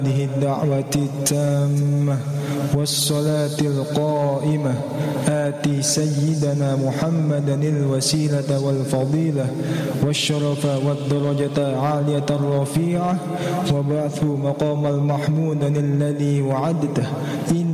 هذه الدعوة التامة والصلاة القائمة آتي سيدنا محمدا الوسيلة والفضيلة والشرف والدرجة العالية الرفيعة وبعثه مقام المحمود الذي وعدته.